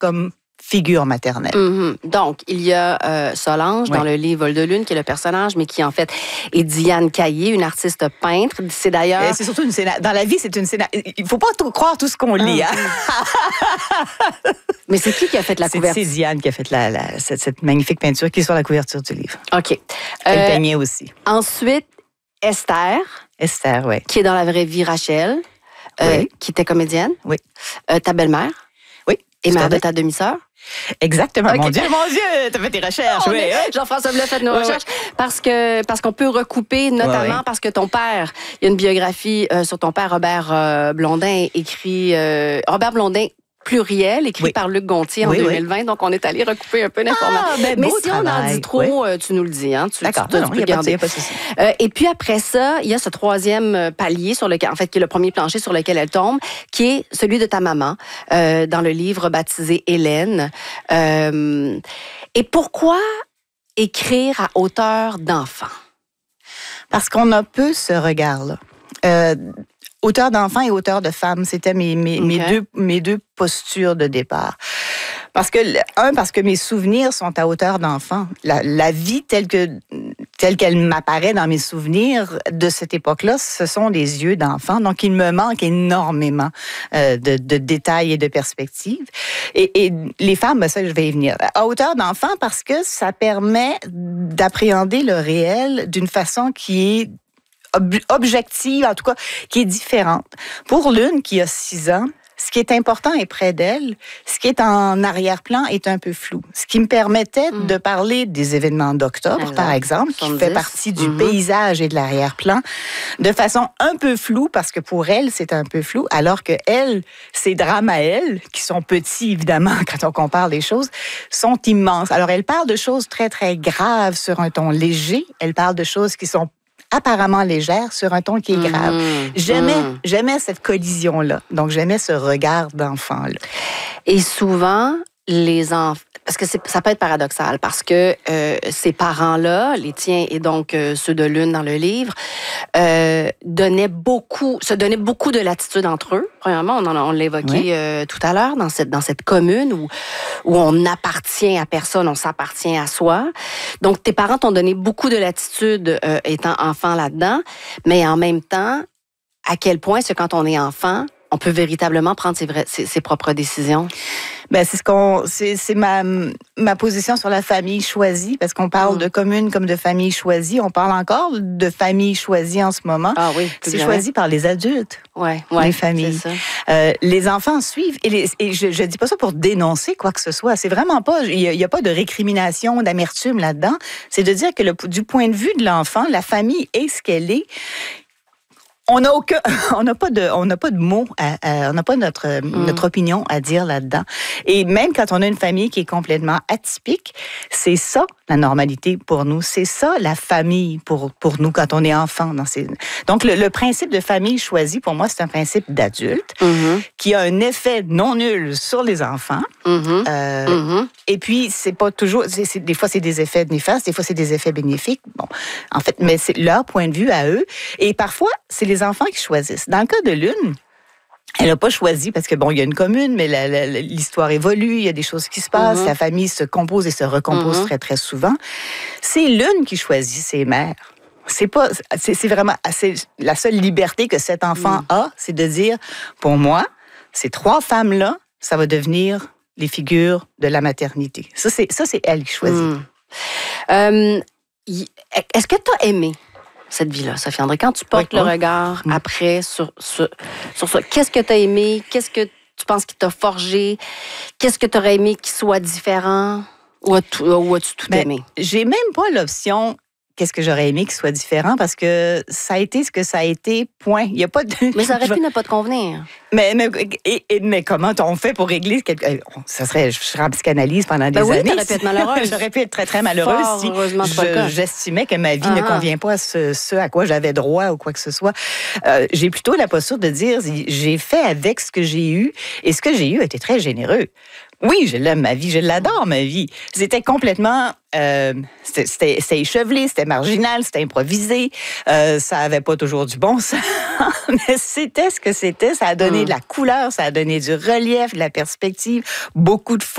comme figure maternelle. Donc, il y a Solange dans le livre Vol de Lune, qui est le personnage, mais qui en fait est Diane Caillé, une artiste peintre. C'est d'ailleurs... C'est surtout dans la vie, c'est une il faut pas croire tout ce qu'on lit. Hein? Mais c'est qui a fait la couverture? C'est Diane qui a fait cette magnifique peinture qui est sur la couverture du livre. OK. Elle peignait aussi. Ensuite, Esther. Esther, oui. Qui est dans la vraie vie Rachel, qui était comédienne. Oui. Ta belle-mère. Oui. Et mère de ta demi-sœur. Exactement. Okay. Mon Dieu, t'as fait tes recherches. Jean-François Blais a fait nos recherches. Parce qu'on peut recouper, notamment parce que ton père, il y a une biographie sur ton père, Robert Blondin, Robert Blondin, pluriel, écrit par Luc Gontier en 2020. Donc, on est allé recouper un peu d'informations. Mais si on en dit trop, tu nous le dis. Hein? D'accord, tu peux garder. Pas de souci. Et puis après ça, il y a ce troisième palier sur lequel, en fait, qui est le premier plancher sur lequel elle tombe, qui est celui de ta maman, dans le livre baptisé Hélène. Et pourquoi écrire à hauteur d'enfant? Parce qu'on a peu ce regard-là. Auteur d'enfant et auteur de femme, c'était mes deux postures de départ. Parce que mes souvenirs sont à hauteur d'enfant. La vie telle qu'elle m'apparaît dans mes souvenirs de cette époque-là, ce sont des yeux d'enfant. Donc, il me manque énormément de détails et de perspectives. Et les femmes, ça, je vais y venir. À hauteur d'enfant, parce que ça permet d'appréhender le réel d'une façon qui est objective, en tout cas, qui est différente. Pour l'une qui a 6 ans, ce qui est important est près d'elle, ce qui est en arrière-plan est un peu flou. Ce qui me permettait de parler des événements d'octobre, par exemple, qui fait partie du paysage et de l'arrière-plan, de façon un peu floue, parce que pour elle, c'est un peu flou, alors que elle, ses drames à elle, qui sont petits, évidemment, quand on compare les choses, sont immenses. Alors, elle parle de choses très, très graves sur un ton léger. Elle parle de choses qui sont apparemment légère sur un ton qui est grave. J'aimais cette collision-là. Donc, j'aimais ce regard d'enfant-là. Et souvent, les enfants... Parce que ça peut être paradoxal, parce que ces parents-là, les tiens et donc ceux de l'une dans le livre, se donnaient beaucoup de latitude entre eux. Premièrement, on l'a évoqué tout à l'heure, dans cette commune où on appartient à personne, on s'appartient à soi. Donc, tes parents t'ont donné beaucoup de latitude étant enfant là-dedans, mais en même temps, à quel point, c'est quand on est enfant, on peut véritablement prendre ses propres décisions? Ben, c'est ma position sur la famille choisie, parce qu'on parle de commune comme de famille choisie. On parle encore de famille choisie en ce moment. Ah oui. C'est choisi par les adultes. Les familles. C'est ça. Les enfants suivent. Et je dis pas ça pour dénoncer quoi que ce soit. C'est vraiment pas, il y a pas de récrimination, d'amertume là-dedans. C'est de dire que du point de vue de l'enfant, la famille est ce qu'elle est. On n'a pas de mots, on n'a pas notre opinion à dire là-dedans. Et même quand on a une famille qui est complètement atypique, c'est ça la normalité pour nous, c'est ça la famille pour nous quand on est enfant. Donc le principe de famille choisie, pour moi, c'est un principe d'adulte qui a un effet non nul sur les enfants. Et puis c'est pas toujours, des fois c'est des effets néfastes, des fois c'est des effets bénéfiques. Bon, en fait, mais c'est leur point de vue à eux. Et parfois c'est les enfants qui choisissent. Dans le cas de l'une, elle n'a pas choisi parce que, bon, il y a une commune, mais l'histoire évolue, il y a des choses qui se passent, la famille se compose et se recompose très, très souvent. C'est l'une qui choisit ses mères. C'est vraiment la seule liberté que cet enfant a, c'est de dire, pour moi, ces 3 femmes-là, ça va devenir les figures de la maternité. Ça, c'est elle qui choisit. Est-ce que tu as aimé cette vie-là, Sophie André? Quand tu portes le regard après sur ça, qu'est-ce que tu as aimé? Qu'est-ce que tu penses qui t'a forgé? Qu'est-ce que tu aurais aimé qui soit différent? Ou as-tu tout aimé? J'ai même pas l'option qu'est-ce que j'aurais aimé qu'il soit différent, parce que ça a été ce que ça a été, point. Il y a pas de... Mais ça aurait pu ne pas te convenir. Mais comment on fait pour régler ça serait, je serais en psychanalyse pendant des années. T'aurais pu être malheureuse. J'aurais pu être très, très malheureuse si j'estimais que ma vie ne convient pas à ce à quoi j'avais droit ou quoi que ce soit. J'ai plutôt la posture de dire, j'ai fait avec ce que j'ai eu, et ce que j'ai eu a été très généreux. Oui, je l'aime, ma vie, je l'adore, ma vie. C'était complètement... c'était échevelé, c'était marginal, c'était improvisé. Ça avait pas toujours du bon sens, mais c'était ce que c'était. Ça a donné de la couleur, ça a donné du relief, de la perspective, beaucoup de